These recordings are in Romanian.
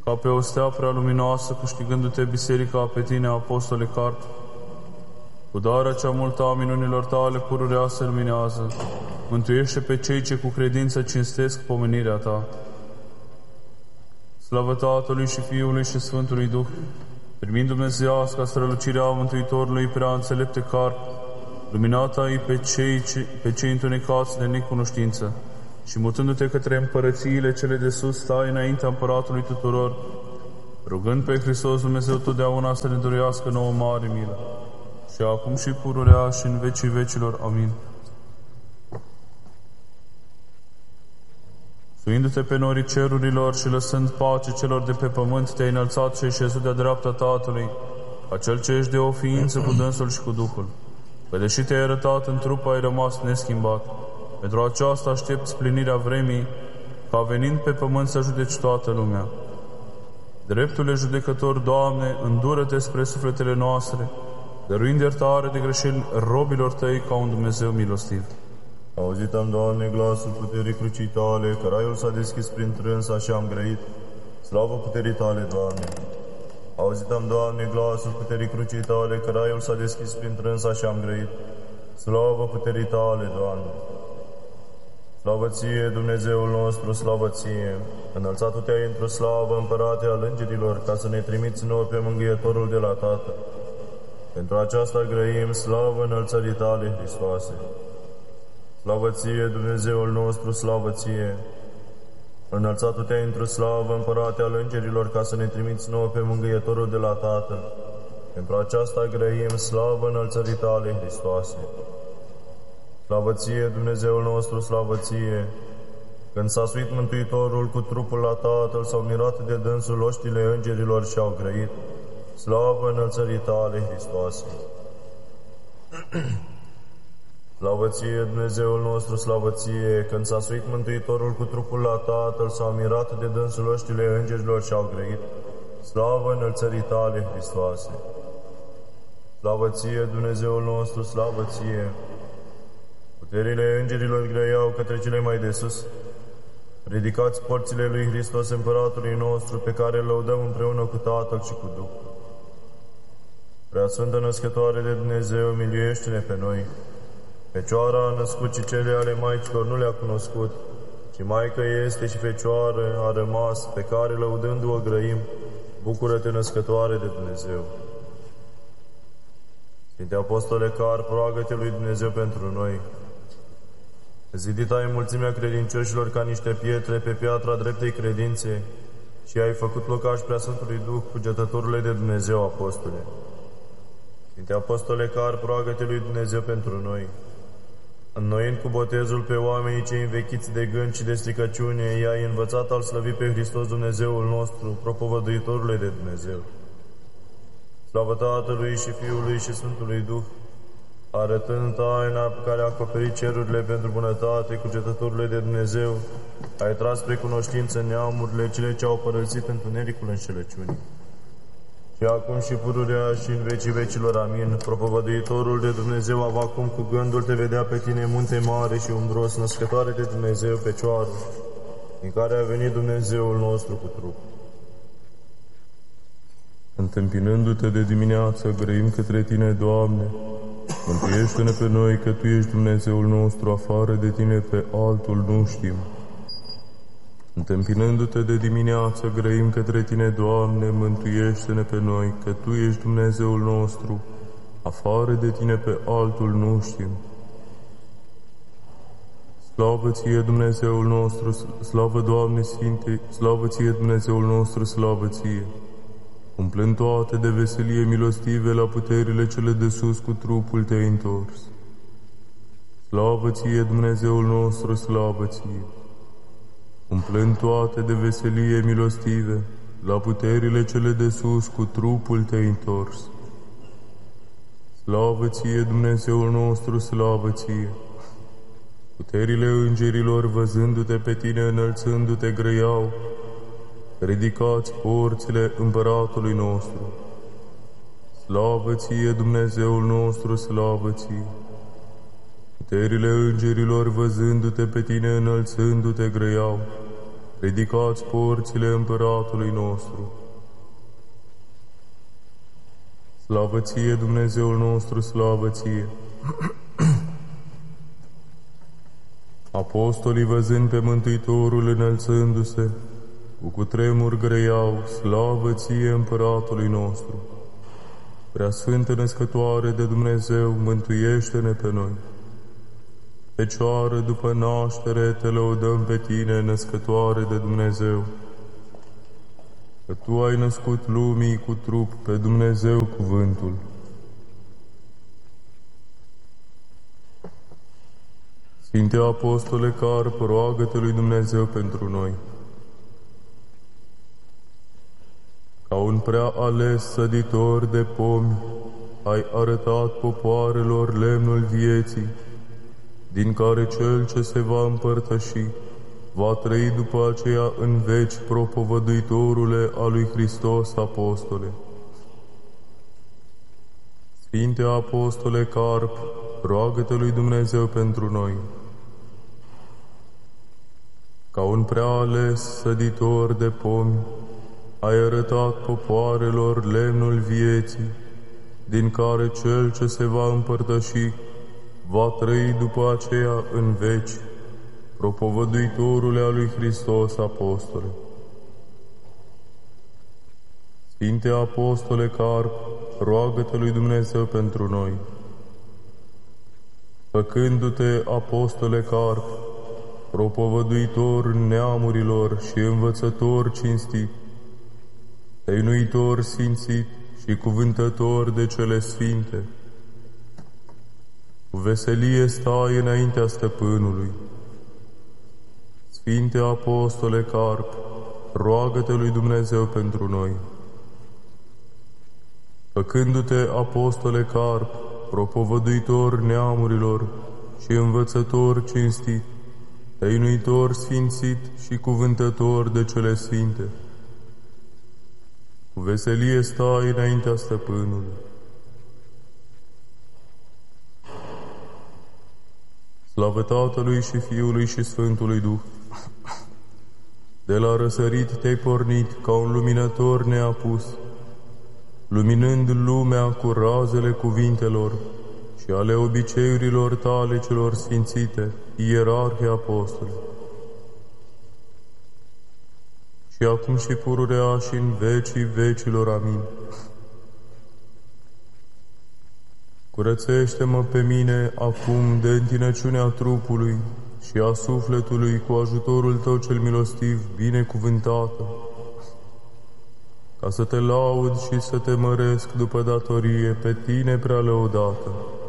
ca pe o stea prea luminoasă, câștigându-te biserica pe tine, apostole Carp. Cu darea cea multă a minunilor tale pururea se luminează. Mântuiește pe cei ce cu credință cinstesc pomenirea ta. Slavă Tatălui și Fiului și Sfântului Duh, primind dumnezeiasca strălucirea Mântuitorului prea înțelepte Carp, luminata-i pe cei întunecați de necunoștință, și mutându-te către împărățiile cele de sus, stai înaintea împăratului tuturor, rugând pe Hristos Dumnezeu totdeauna să ne dăruiască nouă mare milă, și acum și pururea și în vecii vecilor. Amin. Suindu-te pe norii cerurilor și lăsând pace celor de pe pământ, te-ai înălțat și ai șezut de-a dreapta Tatălui, acel ce ești de o ființă cu dânsul și cu Duhul. Că deși te-ai arătat în trup, ai rămas neschimbat. Pentru aceasta aștepți plinirea vremii, ca venind pe pământ să judeci toată lumea. Dreptule judecător, Doamne, îndură-te spre sufletele noastre, dăruind iertare de greșeli robilor tăi ca un Dumnezeu milostiv. Auzit am, Doamne, glasul puterii crucii tale, că raiul s-a deschis prin trânsa și am grăit. Slavă puterii tale, Doamne! Auzit am, Doamne, glasul puterii crucii tale, că raiul s-a deschis prin trânsa și am grăit. Slavă puterii tale, Doamne! Slavă ție, Dumnezeul nostru, slavă ție! Înălțat-o te-ai într-o slavă, Împărate al îngerilor, ca să ne trimiți nouă pe Mângâietorul de la Tatăl. Pentru aceasta grăim, slavă înălțării tale, Hristoase! Slavă ție, Dumnezeul nostru, slavă ție! Înălțat-o te-ai într-o slavă, Împărate al îngerilor, ca să ne trimiți nouă pe Mângâietorul de la Tatăl. Pentru aceasta grăim, slavă înălțării tale, Hristoase! Slavă ție, Dumnezeul nostru, slavă ție! Când s-a suit Mântuitorul cu trupul la Tatăl, s-au mirat de dânsul oștile îngerilor și au grăit. Slavă înălțării tale, Hristoase! Slavă ție, Dumnezeul nostru, slavă ție! Când s-a suit Mântuitorul cu trupul la Tatăl, s-au mirat de dânsul oștile îngerilor și au grăit. Slavă înălțării tale, Hristoase! Slavă ție, Dumnezeul nostru, slavă ție! Puterile îngerilor grăiau către cele mai de sus. Ridicați porțile lui Hristos, Împăratului nostru, pe care îl lăudăm împreună cu Tatăl și cu Duhul. Preasfântă Născătoare de Dumnezeu, miluiește-ne pe noi. Fecioara a născut și cele ale maicilor nu le-a cunoscut, ci Maică este și Fecioară a rămas, pe care lăudându-o grăim. Bucură-te, Născătoare de Dumnezeu! Sfinte Apostole Carp, roagă-te lui Dumnezeu pentru noi. Zidit ai mulțimea credincioșilor ca niște pietre pe piatra dreptei credințe și ai făcut locaș Preasfântului Duh, cugetătorule de Dumnezeu, apostole. Sfinte Apostole Carp, roagă-te lui Dumnezeu pentru noi. Înnoind cu botezul pe oamenii cei învechiți de gând și de stricăciune, i-ai învățat al slăvi pe Hristos Dumnezeul nostru, propovăduitorule de Dumnezeu. Slavă Tatălui și Fiului și Sfântului Duh, arătând taina pe care a acoperit cerurile pentru bunătate, cugetătorile de Dumnezeu, ai tras spre cunoștință neamurile cele ce au părăsit întunericul înșelăciunii. Și acum și pururea și în vecii vecilor. Amin. Propovăduitorul de Dumnezeu, acum cu gândul te vedea pe tine, munte mare și umbros, Născătoare de Dumnezeu, Fecioară, din care a venit Dumnezeul nostru cu trup. Întâmpinându-te de dimineață, grăim către tine, Doamne, mântuiește-ne pe noi, că Tu ești Dumnezeul nostru, afară de Tine pe altul nu știm. Întâmpinându-te de dimineață, grăim către Tine, Doamne, mântuiește-ne pe noi, că Tu ești Dumnezeul nostru, afară de Tine pe altul nu știm. Slavă Ție, Dumnezeul nostru, slavă, Doamne Sfinte, slavă Ție, Dumnezeul nostru, slavă Ție. Umplând toate de veselie milostive la puterile cele de sus, cu trupul te-ai întors. Slavă Ție, Dumnezeul nostru, slavă Ție. Umplând toate de veselie milostive la puterile cele de sus, cu trupul te-ai întors. Slavă Ție, Dumnezeul nostru, slavă Ție. Puterile îngerilor, văzându-te pe tine, înălțându-te, grăiau: ridicați porțile împăratului nostru. Slavă Ție, Dumnezeul nostru, slavă Ție. Puterile îngerilor, văzându-te pe tine, înălțându-te, grăiau: ridicați porțile împăratului nostru. Slavă ție, Dumnezeul nostru, slavă ție! Apostolii, văzând pe Mântuitorul înălțându-se, cu cutremur grăiau, slavă ție, împăratului nostru! Preasfântă Născătoare de Dumnezeu, mântuiește-ne pe noi! Fecioară, după naștere, te lăudăm pe tine, Născătoare de Dumnezeu, că tu ai născut lumii cu trup pe Dumnezeu cuvântul. Sfinte Apostole Carp, roagă-te lui Dumnezeu pentru noi. Ca un prea ales săditor de pomi, ai arătat popoarelor lemnul vieții, din care cel ce se va împărtăși va trăi după aceea în veci, propovăduitorule a lui Hristos, Apostole. Sfinte Apostole Carp, roagă-te lui Dumnezeu pentru noi. Ca un prea ales săditor de pomi, ai arătat popoarelor lemnul vieții, din care cel ce se va împărtăși va trăi după aceea în veci, propovăduitorule a lui Hristos, Apostole. Sfinte Apostole Carp, roagă-te lui Dumnezeu pentru noi. Făcându-te, Apostole Carp, propovăduitor neamurilor și învățător cinstit, tăinuitor sfințit și cuvântător de cele sfinte, cu veselie stai înaintea stăpânului. Sfinte Apostole Carp, roagă-te lui Dumnezeu pentru noi. Făcându-te, Apostole Carp, propovăduitor neamurilor și învățător cinstit, tăinuitor sfințit și cuvântător de cele sfinte, cu veselie stai înaintea stăpânului. Slavă Tatălui și Fiului și Sfântului Duh! De la răsărit te-ai pornit ca un luminător neapus, luminând lumea cu razele cuvintelor și ale obiceiurilor tale celor sfințite, ierarhii apostoli. Și acum și pururea și în vecii vecilor. Amin. Curățește-mă pe mine acum de întinăciunea trupului și a sufletului cu ajutorul Tău cel milostiv, binecuvântată, ca să Te laud și să Te măresc după datorie pe Tine prea lăudată.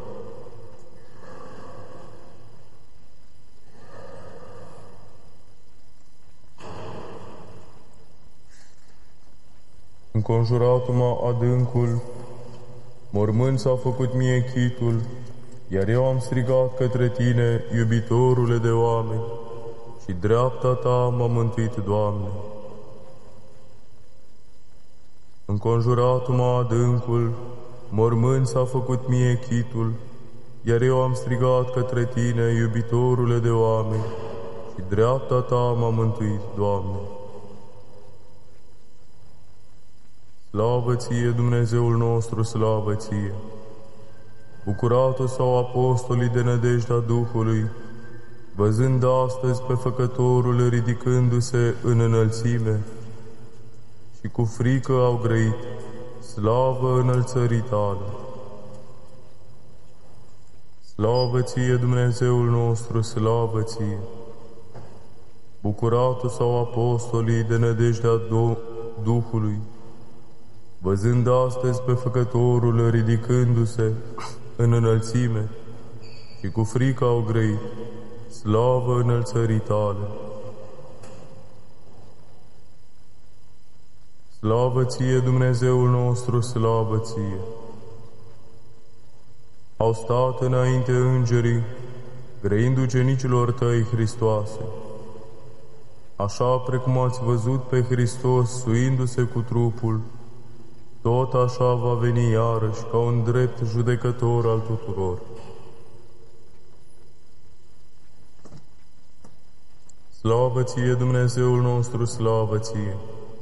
Înconjurat-mă adâncul, mormânt s-a făcut mie chitul, iar eu am strigat către Tine, iubitorule de oameni, și dreapta Ta m-a mântuit, Doamne. Înconjurat-mă adâncul, mormânt s-a făcut mie chitul, iar eu am strigat către Tine, iubitorule de oameni, și dreapta Ta m-a mântuit, Doamne. Slavă Ție, Dumnezeul nostru, slavă Ție! Bucuratul s-au apostolii de nădejdea Duhului, văzând astăzi pe Făcătorul ridicându-se în înălțime, și cu frică au grăit, slavă înălțării Tale! Slavă Ție, Dumnezeul nostru, slavă Ție! Bucuratul s-au apostolii de nădejdea Duhului, văzând astăzi pe Făcătorul ridicându-se în înălțime, și cu frică au grăit, slavă înălțării Tale! Slavă Ție, Dumnezeul nostru, slavă Ție! Au stat înainte îngerii, grăind ucenicilor Tăi, Hristoase, așa precum ați văzut pe Hristos suindu-se cu trupul, tot așa va veni iarăși ca un drept judecător al tuturor. Slavă ție, Dumnezeul nostru, slavă ție!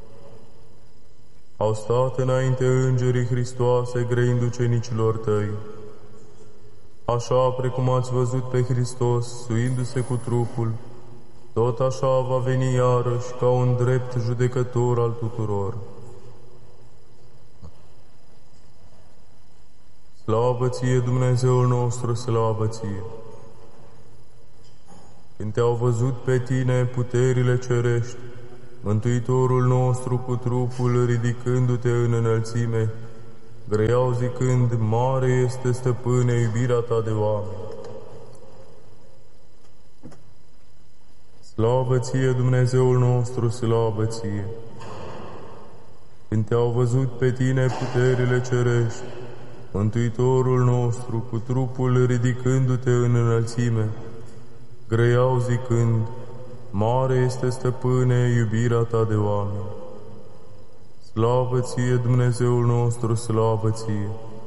Au stat înainte îngerii Hristoase, grăind ucenicilor tăi. Așa precum ați văzut pe Hristos, suindu-se cu trupul, tot așa va veni iarăși ca un drept judecător al tuturor. Slavă ție, Dumnezeul nostru, slavă ție! Când te-au văzut pe tine puterile cerești, Mântuitorul nostru cu trupul ridicându-te în înălțime, grăiau zicând, mare este, stăpâne, iubirea ta de oameni. Slavă ție, Dumnezeul nostru, slavă ție! Când te-au văzut pe tine puterile cerești, Mântuitorul nostru cu trupul ridicându-te în înălțime, grăiau zicând, mare este, stăpâne, iubirea ta de oameni. Slavă ție, Dumnezeul nostru, slavă ție!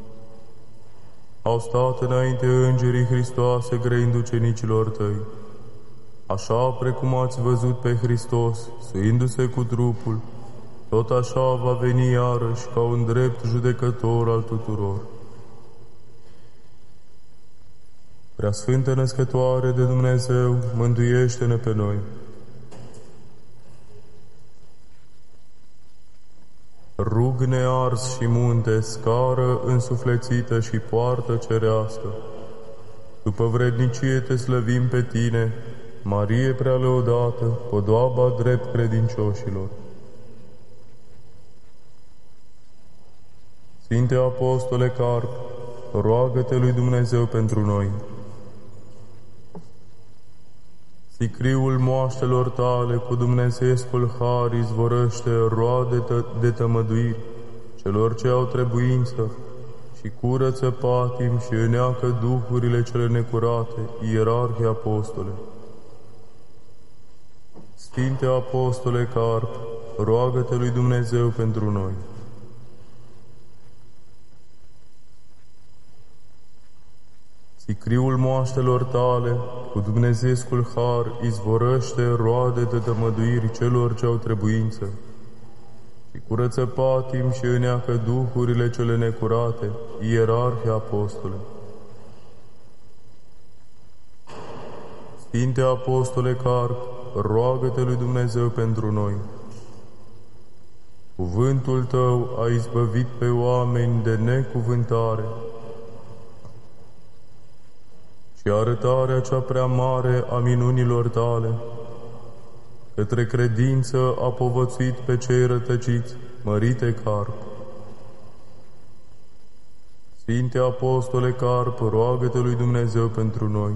Au stat înainte îngerii Hristoase, grăind ucenicilor tăi. Așa precum ați văzut pe Hristos, suindu-se cu trupul, tot așa va veni iarăși ca un drept judecător al tuturor. Preasfântă Născătoare de Dumnezeu, mântuiește-ne pe noi! Rug nears și munte, scară însuflețită și poartă cerească, după vrednicie te slăvim pe tine, Marie prea lăudată, podoaba drept credincioșilor. Sfinte Apostole Carp, roagă-te lui Dumnezeu pentru noi. Sicriul moaștelor tale cu dumnezeescul har izvorăște roade de tămăduiri celor ce au trebuință și curăță patim și îneacă duhurile cele necurate, ierarhii apostole. Sfinte Apostole Carp, roagă-te lui Dumnezeu pentru noi. Sicriul moaștelor tale, cu dumnezeescul har, izvorăște roade de tămăduiri celor ce au trebuință și curăță patim și îneacă duhurile cele necurate, ierarhii apostole. Sfinte Apostole Carp, roagă-te lui Dumnezeu pentru noi. Cuvântul tău a izbăvit pe oameni de necuvântare și arătarea cea prea mare a minunilor tale, către credință a povățuit pe cei rătăciți, mărite Carp. Sfinte Apostole Carp, roagă-te lui Dumnezeu pentru noi.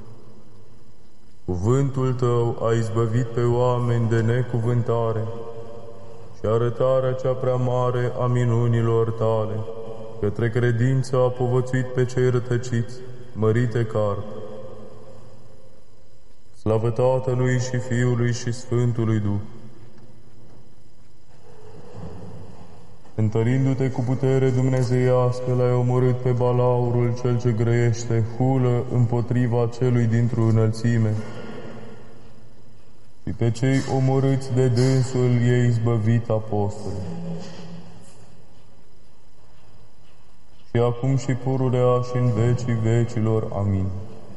Cuvântul tău a izbăvit pe oameni de necuvântare și arătarea cea prea mare a minunilor tale, către credință a povățuit pe cei rătăciți, mărite Carp. Slavă Tatălui și Fiului și Sfântului Duh! Întărindu-te cu putere dumnezeiască, l-ai omorât pe balaurul cel ce grăiește hulă împotriva celui dintr-o înălțime, și pe cei omorâți de dânsul ei izbăvit apostoli. Și acum și pururea și în vecii vecilor. Amin.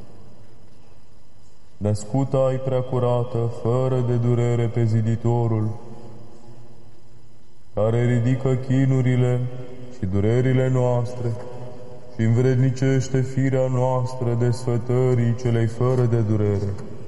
Născută ai prea curată, fără de durere pe ziditorul, care ridică chinurile și durerile noastre și învrednicește firea noastră de sfătării celei fără de durere.